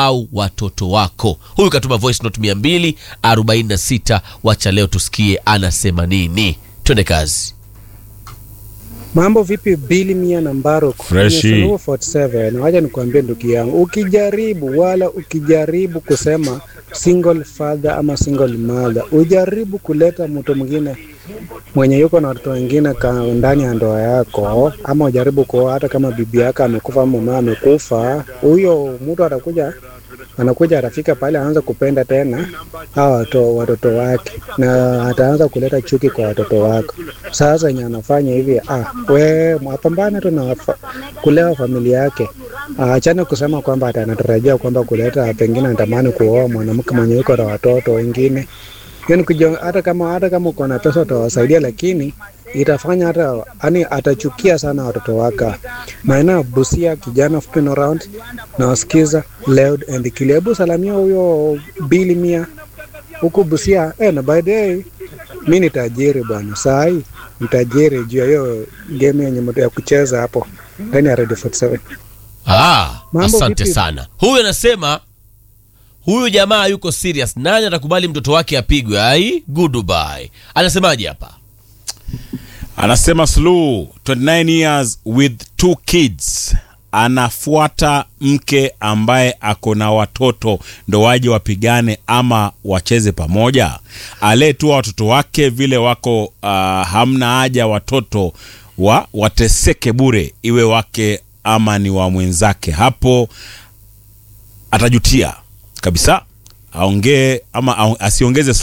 au watoto wako. Huyu katuma voice note 246. Wacha leo tusikie anasema nini. Twende kazi. Mambo vipi Billy Mia na Mbaruk? Freshi. 47. Wacha nikwambie ndugu yangu, ukijaribu kusema single father ama single mother, ujaribu kuleta mtu mwingine mwenye yuko na watoto wengine ndani ya ndoa yako, ama ujaribu kuoa hata kama bibi yako amekufa ama mume amekufa, huyo mtu anakuja atafika pale aanza kupenda tena hao watoto wake, na ataanza kuleta chuki kwa watoto wako. Sasa yenye anafanya hivi, we mapambane tu na kulea familia yake. Achana kusema kwamba anatarajia kwamba kuleta, pengine anatamani kuoa mwanamke mwenye yuko na watoto wengine. Hata kama uko na pesa utawasaidia, lakini itafanya atachukia sana watoto wake. Maana Busia, kijana flipping around na wasikiza loud and clear. Hebu salamia huyo Billy Mia huko Busia. Na by the way, mimi ni tajiri bwana. Sai mtajiri juu ya hiyo game yenye mtu ya kucheza hapo ndani ya Radio 47. Asante sana. Huyu anasema huyu jamaa yuko serious. Nani atakubali mtoto wake apigwe? Goodbye. Anasemaje hapa? Anasema Slow, 29 years with 2 kids. Anafuata mke ambaye ako na watoto ndo waje wapigane ama wacheze pamoja. Aletua watoto wake vile wako, hamna haja watoto wateseke bure, iwe wake ama ni wa mwenzake. Hapo atajutia kabisa. Aongee ama asiongeze